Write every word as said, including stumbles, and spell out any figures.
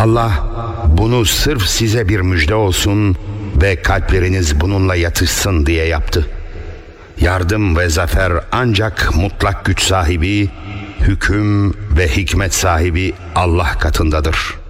Allah bunu sırf size bir müjde olsun ve kalpleriniz bununla yatışsın diye yaptı. Yardım ve zafer ancak mutlak güç sahibi, hüküm ve hikmet sahibi Allah katındadır.